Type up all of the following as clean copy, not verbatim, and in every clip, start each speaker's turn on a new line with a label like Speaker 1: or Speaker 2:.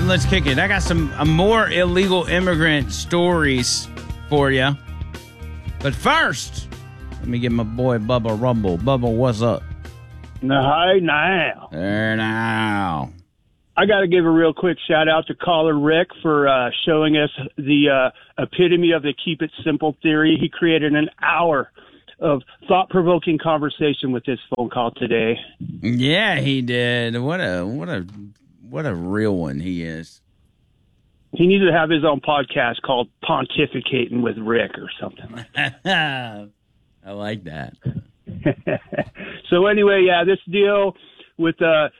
Speaker 1: let's kick it. I got some more illegal immigrant stories for you. But first, let me get my boy Bubba Rumble. Bubba, what's up?
Speaker 2: Hi now.
Speaker 1: There now.
Speaker 2: I got to give a real quick shout out to caller Rick for showing us the epitome of the keep it simple theory. He created an hour of thought-provoking conversation with this phone call today.
Speaker 1: Yeah, he did. What a real one he is.
Speaker 2: He needs to have his own podcast called Pontificating with Rick or something.
Speaker 1: I like that.
Speaker 2: So anyway, yeah, this deal with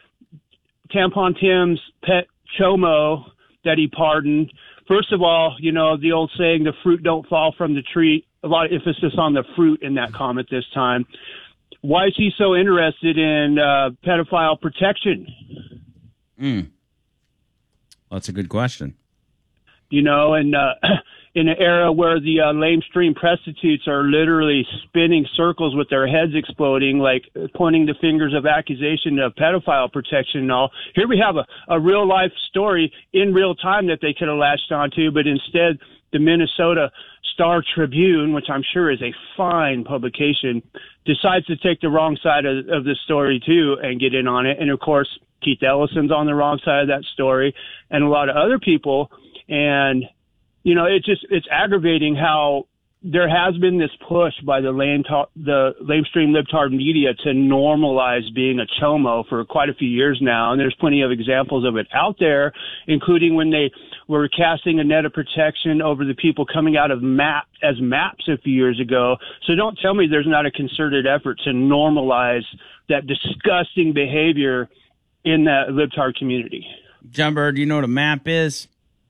Speaker 2: Tampon Tim's pet Chomo that he pardoned. First of all, you know, the old saying, the fruit don't fall from the tree. A lot of emphasis on the fruit in that comment this time. Why is he so interested in pedophile protection?
Speaker 1: Well, that's a good question.
Speaker 2: You know, and in an era where the lamestream prostitutes are literally spinning circles with their heads exploding, like pointing the fingers of accusation of pedophile protection and all. Here we have a real life story in real time that they could have latched onto, but instead the Minnesota Star Tribune, which I'm sure is a fine publication, decides to take the wrong side of the story too and get in on it. And of course, Keith Ellison's on the wrong side of that story and a lot of other people. And, you know, it's aggravating how there has been this push by the lamestream libtard media to normalize being a chomo for quite a few years now. And there's plenty of examples of it out there, including when they were casting a net of protection over the people coming out of MAPS a few years ago. So don't tell me there's not a concerted effort to normalize that disgusting behavior in the libtard community.
Speaker 1: John Bird, do you know what a MAP is?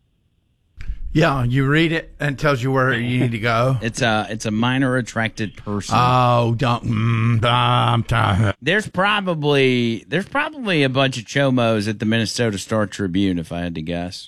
Speaker 3: Yeah, you read it and it tells you where you need to go.
Speaker 1: It's a minor attracted person.
Speaker 3: Oh, don't.
Speaker 1: There's probably a bunch of chomos at the Minnesota Star Tribune, if I had to guess.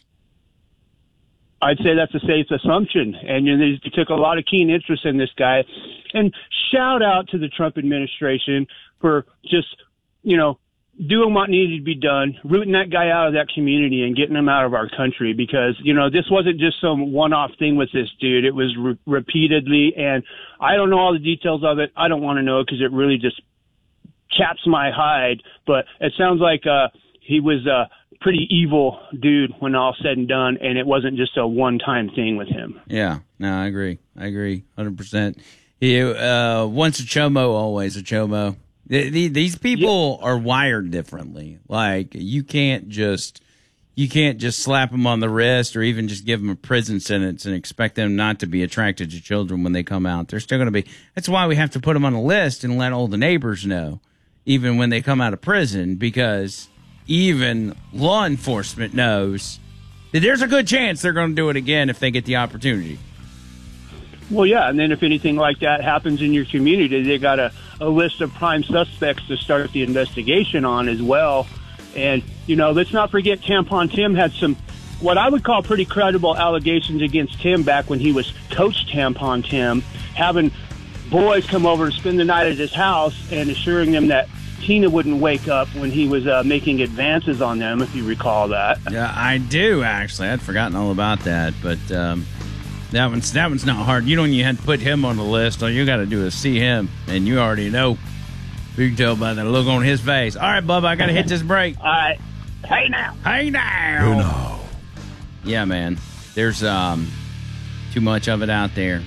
Speaker 2: I'd say that's a safe assumption. And you know, they took a lot of keen interest in this guy. And shout out to the Trump administration for just, you know, doing what needed to be done, rooting that guy out of that community and getting him out of our country, because, you know, this wasn't just some one-off thing with this dude. It was repeatedly, and I don't know all the details of it. I don't want to know because it really just chaps my hide, but it sounds like he was a pretty evil dude when all said and done, and it wasn't just a one-time thing with him.
Speaker 1: Yeah, no, I agree 100%. Once a chomo, always a chomo. These people are wired differently. Like you can't just slap them on the wrist or even just give them a prison sentence and expect them not to be attracted to children when they come out. They're still going to be. That's why we have to put them on a list and let all the neighbors know, even when they come out of prison, because even law enforcement knows that there's a good chance they're going to do it again if they get the opportunity.
Speaker 2: Well, yeah, and then if anything like that happens in your community, they got a list of prime suspects to start the investigation on as well. And, you know, let's not forget Tampon Tim had some, what I would call pretty credible allegations against Tim back when he was Coach Tampon Tim, having boys come over and spend the night at his house and assuring them that Tina wouldn't wake up when he was making advances on them, if you recall that.
Speaker 1: Yeah, I do, actually. I'd forgotten all about that, but that one's not hard. You don't even have to put him on the list. All you got to do is see him, and you already know. You can tell by the look on his face. All right, Bubba, I got to hit this break.
Speaker 2: All right. Hey now.
Speaker 1: Hey now.
Speaker 3: Who knows?
Speaker 1: Yeah, man. There's too much of it out there.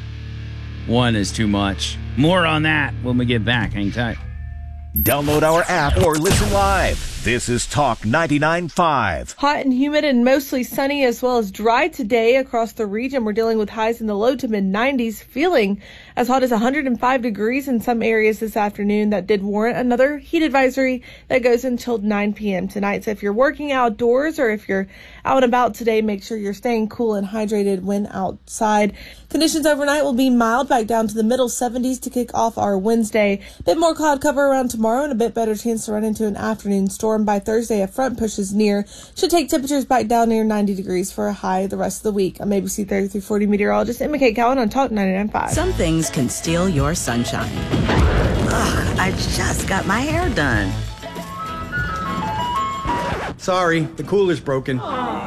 Speaker 1: One is too much. More on that when we get back. Hang tight.
Speaker 4: Download our app or listen live. This is Talk 99.5.
Speaker 5: Hot and humid and mostly sunny as well as dry today across the region. We're dealing with highs in the low to mid-90s, feeling as hot as 105 degrees in some areas this afternoon. That did warrant another heat advisory that goes until 9 p.m. tonight. So if you're working outdoors or if you're out and about today, make sure you're staying cool and hydrated when outside. Conditions overnight will be mild, back down to the middle 70s to kick off our Wednesday. A bit more cloud cover around tomorrow and a bit better chance to run into an afternoon storm. By Thursday, a front pushes near. Should take temperatures back down near 90 degrees for a high the rest of the week. I'm ABC 30 through 40 meteorologist Emma Kate Cowan on Talk 99.5.
Speaker 6: Some things can steal your sunshine. Ugh, I just got my hair done.
Speaker 7: Sorry, the cooler's broken.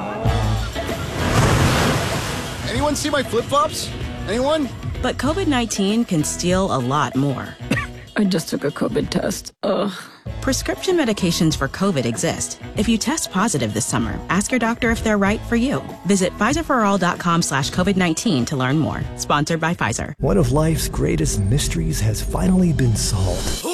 Speaker 7: Anyone see my flip-flops? Anyone?
Speaker 6: But COVID-19 can steal a lot more.
Speaker 8: I just took a COVID test. Ugh.
Speaker 6: Prescription medications for COVID exist. If you test positive this summer, ask your doctor if they're right for you. Visit Pfizerforall.com/COVID-19 to learn more. Sponsored by Pfizer.
Speaker 9: One of life's greatest mysteries has finally been solved.